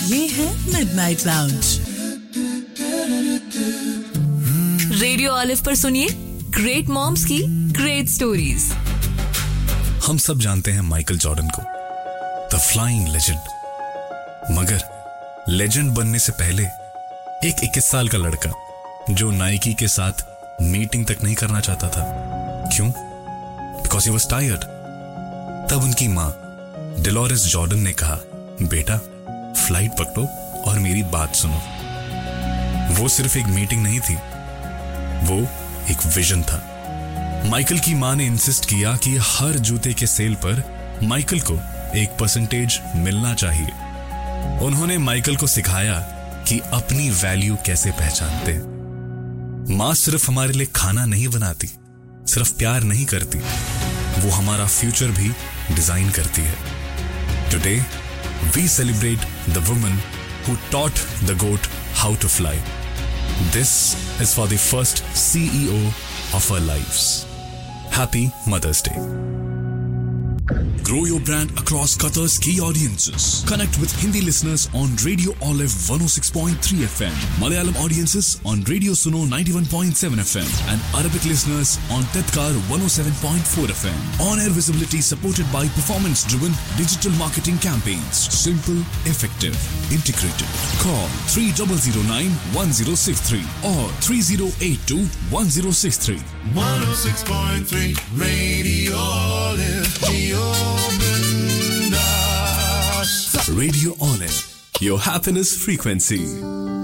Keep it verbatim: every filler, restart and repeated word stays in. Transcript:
ये है midnight lounge radio olive पर सुनिए ग्रेट मॉम्स की ग्रेट स्टोरीज। हम सब जानते हैं माइकल जॉर्डन को, द फ्लाइंग लेजेंड। मगर लेजेंड बनने से पहले एक इक्कीस साल का लड़का जो नाइकी के साथ मीटिंग तक नहीं करना चाहता था। क्यों? Because he was tired. तब उनकी माँ डेलोरेस जॉर्डन ने कहा, बेटा फ्लाइट पकड़ो और मेरी बात सुनो। वो सिर्फ एक मीटिंग नहीं थी, वो एक विजन था। माइकल की माँ ने इंसिस्ट किया कि हर जूते के सेल पर माइकल को एक परसेंटेज मिलना चाहिए। उन्होंने माइकल को सिखाया कि अपनी वैल्यू कैसे पहचानते हैं। माँ सिर्फ हमारे लिए खाना नहीं बनाती, सिर्फ प्यार नहीं करती, वो हमारा फ्यूचर भी डिजाइन करती है। Today we celebrate the woman who taught the goat how to fly. This is for the first CEO of our lives. Happy Mother's Day. Grow your brand across Qatar's key audiences. Connect with Hindi listeners on Radio Olive one oh six point three F M, Malayalam audiences on Radio Suno ninety-one point seven F M, and Arabic listeners on Tedkar one oh seven point four F M. On-air visibility supported by performance-driven digital marketing campaigns. Simple, effective, integrated. Call three zero zero nine one zero six three or three zero eight two one zero six three. one oh six point three Radio Olive. Radio Olive, your happiness frequency.